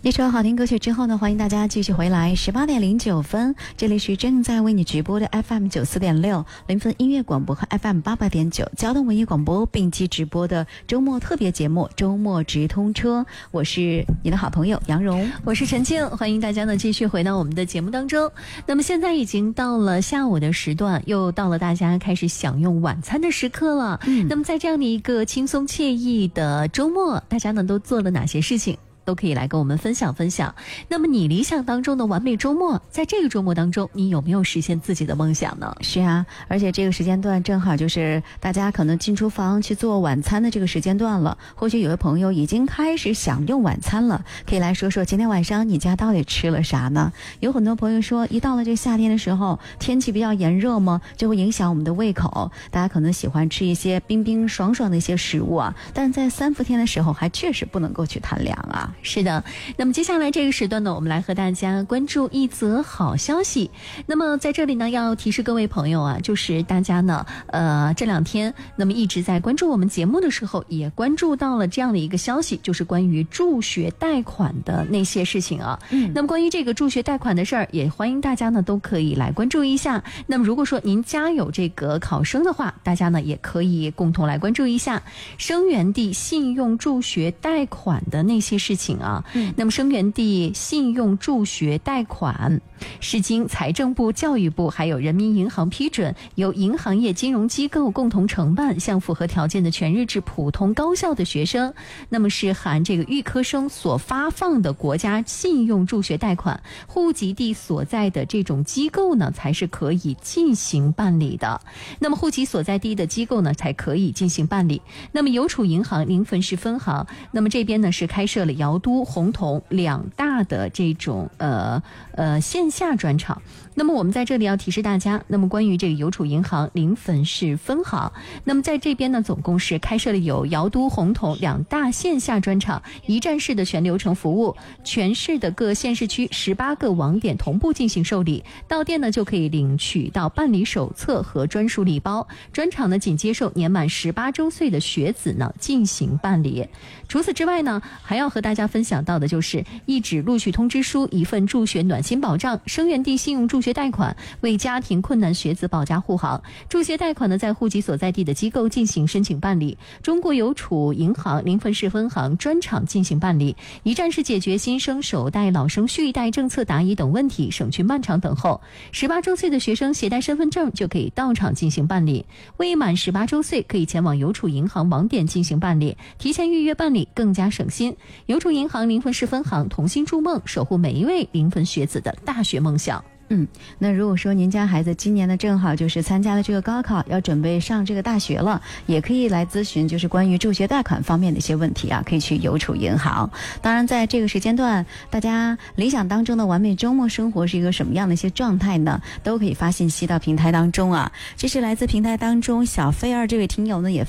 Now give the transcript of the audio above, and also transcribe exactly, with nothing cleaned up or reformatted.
一首好听歌曲之后呢，欢迎大家继续回来。十八点零九分，这里是正在为你直播的 F M 九四点六零分音乐广播和 F M 八八点九交通文艺广播并机直播的周末特别节目《周末直通车》，我是你的好朋友杨蓉， 我是陈静，欢迎大家呢继续回到我们的节目当中。那么现在已经到了下午的时段，又到了大家开始享用晚餐的时刻了。嗯，那么在这样的一个轻松惬意的周末，大家呢都做了哪些事情？都可以来跟我们分享分享。那么你理想当中的完美周末，在这个周末当中，你有没有实现自己的梦想呢？ 是啊，而且这个时间段正好就是大家可能进厨房去做晚餐的这个时间段了。或许有的朋友已经开始享用晚餐了，可以来说说今天晚上你家到底吃了啥呢？有很多朋友说，一到了这个夏天的时候，天气比较炎热嘛，就会影响我们的胃口。大家可能喜欢吃一些冰冰爽爽的一些食物啊，但在三伏天的时候，还确实不能够去贪凉啊。 是的，那么接下来这个时段呢，我们来和大家关注一则好消息。那么在这里呢，要提示各位朋友啊，就是大家呢，呃，这两天那么一直在关注我们节目的时候，也关注到了这样的一个消息，就是关于助学贷款的那些事情啊。嗯，那么关于这个助学贷款的事儿，也欢迎大家呢都可以来关注一下。那么如果说您家有这个考生的话，大家呢也可以共同来关注一下生源地信用助学贷款的那些事情。啊，嗯，那么生源地信用助学贷款是经财政部、教育部还有人民银行批准，由银行业金融机构共同承办，向符合条件的全日制普通高校的学生，那么是含这个预科生所发放的国家信用助学贷款，户籍地所在的这种机构呢，才是可以进行办理的。那么户籍所在地的机构呢，才可以进行办理。那么邮储银行临汾市分行，那么这边呢是开设了瑶都、洪洞两大的这种呃呃线下专场。那么我们在这里要提示大家，那么关于这个邮储银行临汾市分行，那么在这边呢总共是开设了有瑶都、洪洞两大线下专场，一站式的全流程服务，全市的各县市区十八个网点同步进行受理，到店呢就可以领取到办理手册和专属礼包。专场呢仅接受年满十八周岁的学子呢进行办理。除此之外呢，还要和大家分享到的就是一纸录取通知书、一份助学暖心保障，生源地信用助学贷款为家庭困难学子保驾护航。助学贷款呢，在户籍所在地的机构进行申请办理，中国邮储银行临汾市分行专场进行办理，一站式解决新生首贷、老生续贷政策答疑等问题，省去漫长等候。十八周岁的学生携带身份证就可以到场进行办理，未满十八周岁可以前往邮储银行网点进行办理，提前预约办理更加省心。邮储银行临汾市分行同心筑梦，守护每一位临汾学子的大学梦想。 嗯，那如果说您家孩子今年呢正好就是参加了这个高考，要准备上这个大学了，也可以来咨询就是关于助学贷款方面的一些问题啊，可以去邮储银行。当然在这个时间段，大家理想当中的完美周末生活是一个什么样的一些状态呢？都可以发信息到平台当中啊。这是来自平台当中小飞儿这位听友呢也